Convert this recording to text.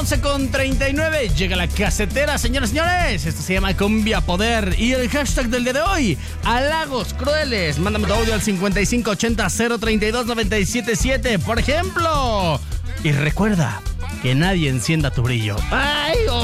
11:39. Llega la casetera, señoras y señores. Esto se llama Cumbia Poder. Y el hashtag del día de hoy: halagos crueles. Mándame tu audio al 5580-032-977, por ejemplo. Y recuerda que nadie encienda tu brillo. ¡Ay!